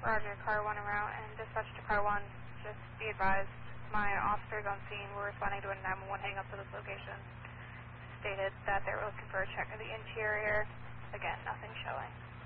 Roger, car 1 en route, and dispatch to car 1. Just be advised, my officers on scene were responding to a 911 hang up to this location. Stated that they were looking for a check of the interior. Again, nothing showing.